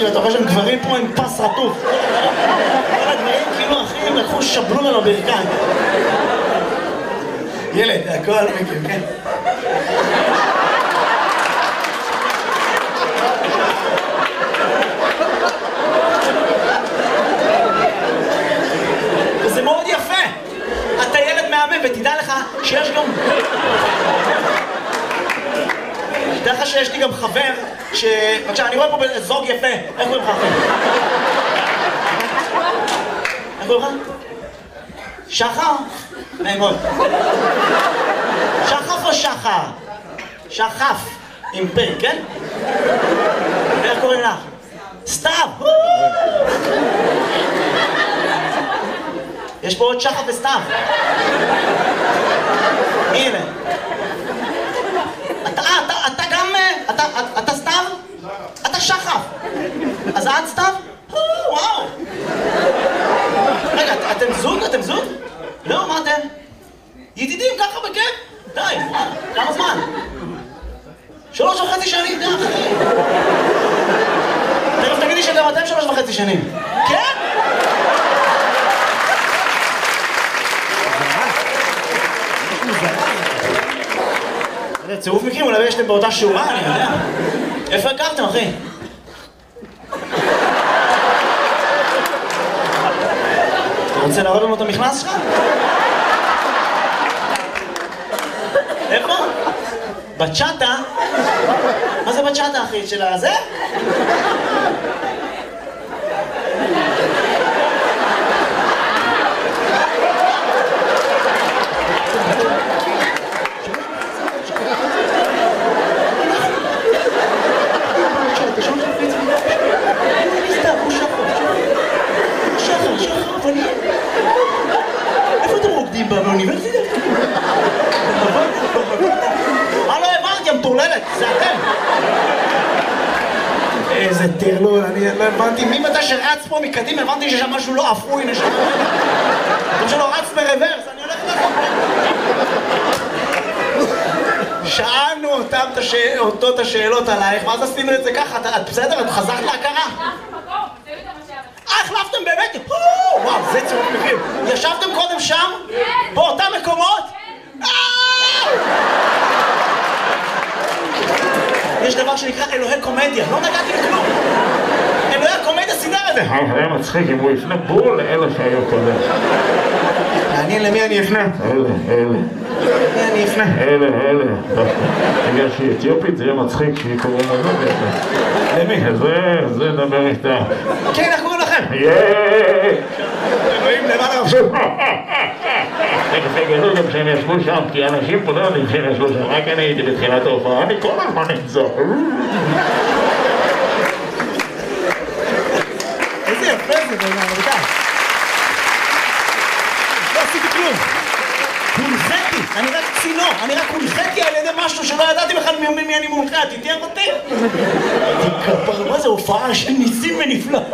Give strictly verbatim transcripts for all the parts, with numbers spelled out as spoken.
שלי, אתה רואה שהם גברים פה עם פס רטוף. כל הגברים כאילו אחים לקחו שבלו לנו ברכיים. ילד, הכל מכיר, כן? וזה מאוד יפה. אתה ילד מהמם, ותדע לך שיש גם... תדע לך שיש לי גם חבר ש... בבקשה, אני רואה פה זוג יפה. איך קוראים לך אחר? איך קוראים לך? שחר? נעמוד. שחף או שחר? שחף. עם פ', כן? ואיך קוראים לך? סתיו! יש פה עוד שחף וסתיו. הנה. אתה, אתה, אתה גם... אתה, אתה סתיו? אתה שחף. אז את סתיו? וואו. רגע, אתם זוג? אתם זוג? לא, מה אתם? ידידים ככה בכיף? די, וואלה, כמה זמן? שלוש וחצי שנים, די, אחי. תכף תגידי שגם אתם שלוש וחצי שנים. כן? זה צירוף מקרים, אולי יש להם באותה שורה, אני יודע. איפה הכרתם, אחי? אתה רוצה להראות לנו את המכנס שלך? איפה? בצ'אטה? מה זה בצ'אטה, אחי? של הזה? איפה אתם רוקדים באוניברסיטה? מה לא הבנתי, המטורללת, זה אתם. איזה טרלול, אני לא הבנתי, מי מתי שרץ פה מקדים, הבנתי שיש שם משהו לא אפוי, נשמע. כמו שלא רץ ברוורס, אני הולך לחוק. שאלנו אותו את השאלות עלייך, ואז עשינו את זה ככה, את בסדר? את חזרת להכרה? החלפתם באמת? וואו, זה צירוף מקרים. ישבתם קודם שם? באותם מקומות? יש דבר שנקרא אלוהי קומדיה, לא נגעתי בכלום. אלוהי הקומדיה סידר את זה. היה מצחיק אם הוא יפנה בול לאלה שהיו קודם. מעניין למי אני אפנה? אלה, אלה. למי אני אפנה? אלה, אלה. בגלל שהיא אתיופית זה יהיה מצחיק שהיא קוראים לנו בעצם. למי? זה, זה דבר איתה. כן, איך קוראים לכם? יאיי! אלוהים למעלה רבשו. רגע, תגלו גם שהם ישבו שם, כי אנשים פה לא יודעים שהם ישבו שם, רק אני הייתי בתחילת ההופעה, אני כל הזמן נמצא. איזה יפה זה בעיניי, רבותיי. לא עשיתי כלום. הונחיתי, אני רק צינור, אני רק הונחיתי על ידי משהו שלא ידעתי בכלל מי אני מונחה, תתיאר אותי. כפר, מה זה הופעה של ניסים ונפלאות?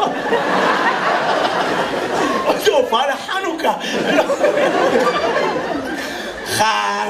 מה זה הופעה לחנוכה? חנוכה.